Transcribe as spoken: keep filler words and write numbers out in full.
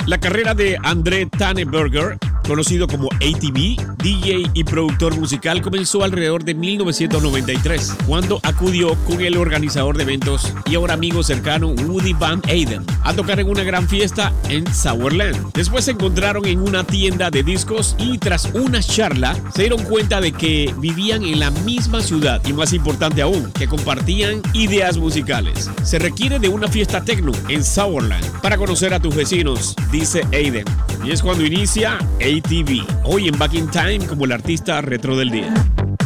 La carrera de André Tanneberger, conocido como A T B, D J y productor musical, comenzó alrededor de mil novecientos noventa y tres, cuando acudió con el organizador de eventos y ahora amigo cercano Woody Van Eyden a tocar en una gran fiesta en Sauerland. Después se encontraron en una tienda de discos y tras una charla se dieron cuenta de que vivían en la misma ciudad y, más importante aún, que compartían ideas musicales. Se requiere de una fiesta techno en Sauerland para conocer a tus vecinos, dice Eyden. Y es cuando inicia A T B, hoy en Back in Time como el artista retro del día.